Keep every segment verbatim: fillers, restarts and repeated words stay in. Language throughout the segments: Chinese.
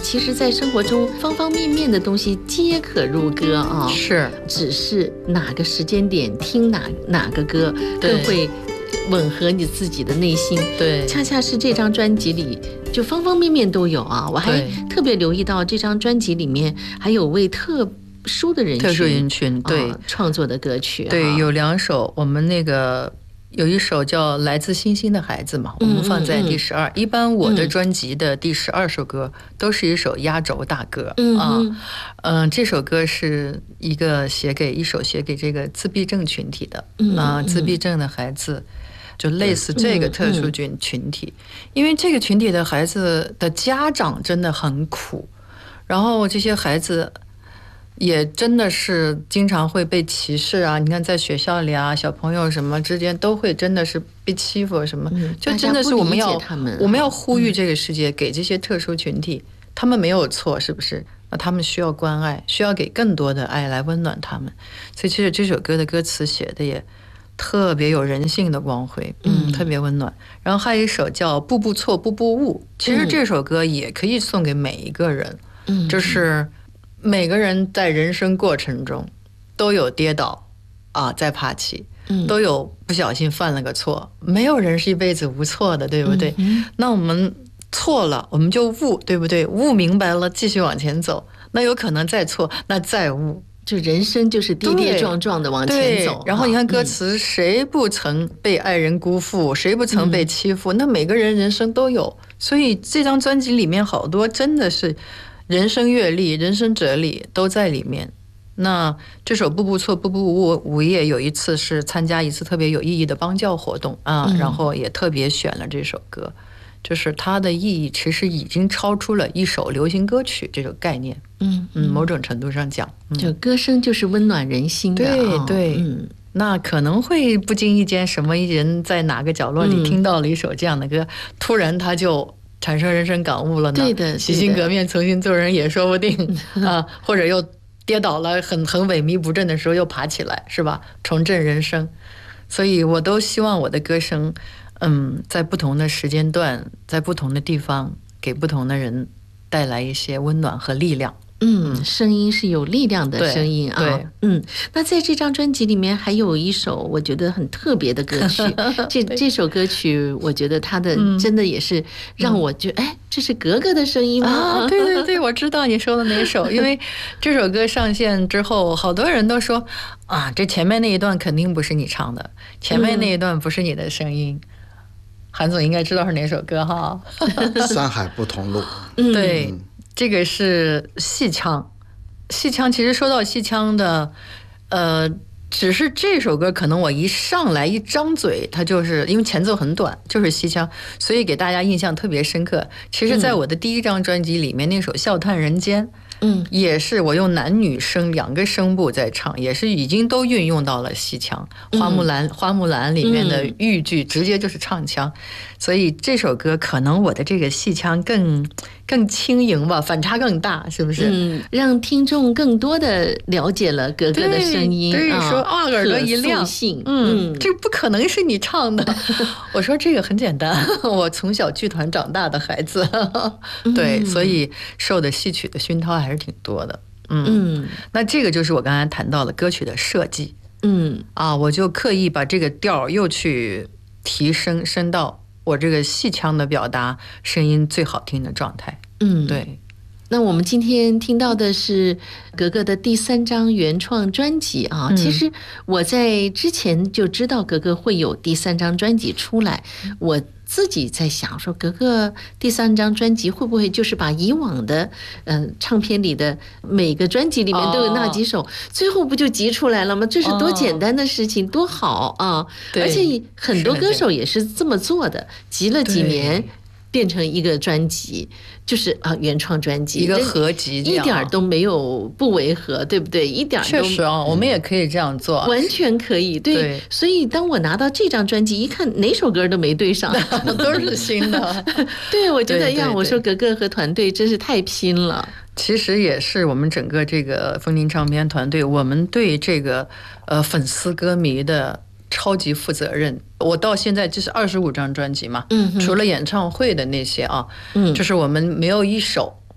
其实在生活中方方面面的东西皆可入歌啊， 是， 只是哪个时间点听哪哪个歌更会吻合你自己的内心。 对， 恰恰是这张专辑里就方方面面都有啊。我还特别留意到这张专辑里面还有为特殊的人群、 特殊人群对、 啊、创作的歌曲、啊。 对，有两首，我们那个有一首叫《来自星星的孩子》嘛，我们放在第十二、嗯嗯。一般我的专辑的第十二首歌都是一首压轴大歌、 嗯、 啊，嗯，这首歌是一个写给一首写给这个自闭症群体的、嗯、啊，自闭症的孩子。就类似这个特殊群群体、嗯嗯，因为这个群体的孩子的家长真的很苦，然后这些孩子也真的是经常会被歧视啊！你看在学校里啊，小朋友什么之间都会真的是被欺负什么， 嗯、 就真的是我们要他们我们要呼吁这个世界，给这些特殊群体，嗯、他们没有错，是不是？那他们需要关爱，需要给更多的爱来温暖他们。所以其实这首歌的歌词写的也特别有人性的光辉，嗯，特别温暖。然后还有一首叫《步步错步步误》，其实这首歌也可以送给每一个人，嗯，就是每个人在人生过程中都有跌倒啊，再爬起，嗯，都有不小心犯了个错，没有人是一辈子无错的，对不对？嗯、那我们错了，我们就悟，对不对？悟明白了，继续往前走。那有可能再错，那再悟。 就人生就是跌跌撞撞的往前走， 然后你看歌词、嗯、谁不曾被爱人辜负，谁不曾被欺负、嗯、那每个人人生都有，所以这张专辑里面好多真的是人生阅历、人生哲理都在里面。那这首步步错步步误，我也有一次是参加一次特别有意义的邦教活动啊、嗯，然后也特别选了这首歌，就是它的意义其实已经超出了一首流行歌曲这种概念。嗯嗯，某种程度上讲， 嗯、就歌声就是温暖人心的。 对对，嗯，那可能会不经意间，什么人在哪个角落里听到了一首这样的歌，嗯、突然他就产生人生感悟了呢？ 对的， 洗心革面，重新做人也说不定啊，或者又跌倒了，很很萎靡不振的时候又爬起来，是吧？重振人生。所以我都希望我的歌声，嗯，在不同的时间段，在不同的地方，给不同的人带来一些温暖和力量。 嗯，声音是有力量的声音啊。 对， 嗯，那在这张专辑里面还有一首我觉得很特别的歌曲，这这首歌曲我觉得它的真的也是让我觉得，嗯、哎，这是格格的声音吗？ 啊，对对对，我知道你说的哪首，因为这首歌上线之后，好多人都说啊，这前面那一段肯定不是你唱的，前面那一段不是你的声音。嗯、韩总应该知道是哪首歌哈？ 山海不同路。 嗯、对。嗯，这个是戏腔，戏腔其实说到戏腔的，呃，只是这首歌可能我一上来一张嘴，它就是因为前奏很短，就是戏腔，所以给大家印象特别深刻。其实在我的第一张专辑里面，那首《笑叹人间》，嗯，也是我用男女声两个声部在唱，也是已经都运用到了戏腔。花木兰，花木兰里面的豫剧直接就是唱腔，所以这首歌可能我的这个戏腔更更轻盈吧，反差更大，是不是？ 嗯，让听众更多的了解了格格的声音。 对，说啊，耳朵一亮， 嗯嗯，这不可能是你唱的。我说这个很简单，我从小剧团长大的孩子，对，所以受的戏曲的熏陶还是挺多的。嗯嗯，那这个就是我刚才谈到的歌曲的设计。嗯啊，我就刻意把这个调又去提升升到我这个戏腔的表达声音最好听的状态。嗯，对。 那我们今天听到的是格格的第三张原创专辑啊。嗯、其实我在之前就知道格格会有第三张专辑出来，我自己在想说，格格第三张专辑会不会就是把以往的嗯、呃、唱片里的每个专辑里面都有那几首，哦、最后不就集出来了吗？这是多简单的事情，哦、多好啊！而且很多歌手也是这么做的，集了几年。变成一个专辑，就是啊原创专辑， 一个合集， 一点都没有不违和，对不对？一点都确实啊，我们也可以这样做， 完全可以。对，对，所以当我拿到这张专辑一看，哪首歌都没对上， 都是新的。 对，我觉得呀，我说格格和团队真是太拼了。 其实也是我们整个这个风铃唱片团队，我们对这个呃粉丝歌迷的超级负责任。我到现在这是二十五张专辑嘛，嗯，除了演唱会的那些啊，嗯，就是我们没有一首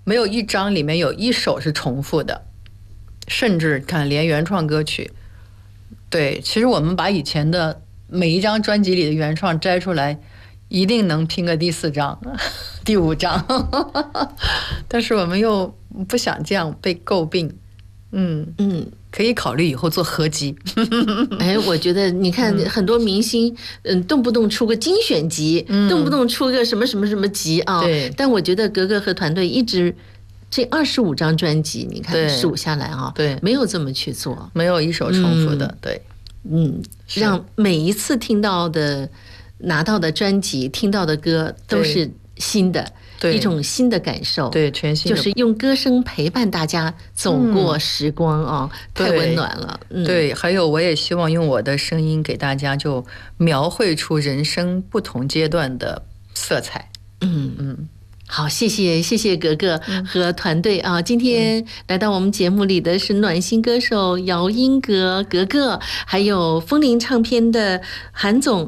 没有一张里面有一首是重复的，甚至看连原创歌曲。对，其实我们把以前的每一张专辑里的原创摘出来，一定能拼个第四张、第五张，但是我们又不想这样被诟病。嗯嗯，可以考虑以后做合集。 哎，我觉得你看很多明星，嗯，动不动出个精选集，嗯、动不动出个什么什么什么集啊。 对。 但我觉得格格和团队一直这二十五张专辑，你看数下来啊， 对， 没有这么去做， 没有一首重复的，嗯、对， 嗯，让每一次听到的、拿到的专辑、听到的歌都是新的。一种新的感受， 对，全新的， 就是用歌声陪伴大家走过时光啊、哦嗯，太温暖了。 嗯、对，还有我也希望用我的声音给大家就描绘出人生不同阶段的色彩。 嗯嗯。好，谢谢谢谢格格和团队啊！今天来到我们节目里的是暖心歌手姚英格格格，还有风铃唱片的韩总。